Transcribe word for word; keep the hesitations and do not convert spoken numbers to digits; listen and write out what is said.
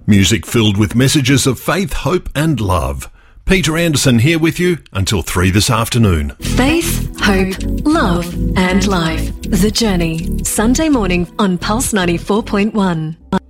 Music filled with messages of faith, hope and love. Peter Anderson here with you until three this afternoon. Faith, hope, love and life. The Journey. Sunday morning on Pulse ninety-four point one.